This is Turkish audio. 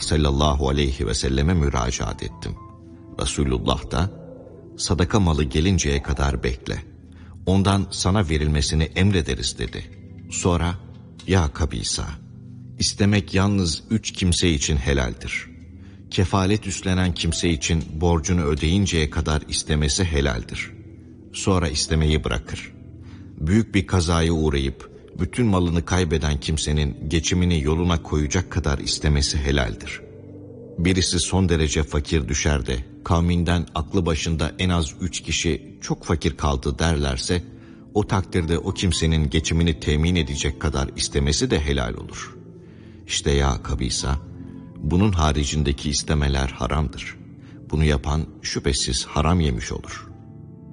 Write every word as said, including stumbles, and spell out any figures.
sallallahu aleyhi ve selleme müracaat ettim. Resulullah da, sadaka malı gelinceye kadar bekle. Ondan sana verilmesini emrederiz dedi. Sonra, ya Kabisa, istemek yalnız üç kimse için helaldir. Kefalet üstlenen kimse için borcunu ödeyinceye kadar istemesi helaldir. Sonra istemeyi bırakır. Büyük bir kazaya uğrayıp bütün malını kaybeden kimsenin geçimini yoluna koyacak kadar istemesi helaldir. Birisi son derece fakir düşer de kavminden aklı başında en az üç kişi çok fakir kaldı derlerse, o takdirde o kimsenin geçimini temin edecek kadar istemesi de helal olur. İşte ya Kabisa, bunun haricindeki istemeler haramdır. Bunu yapan şüphesiz haram yemiş olur.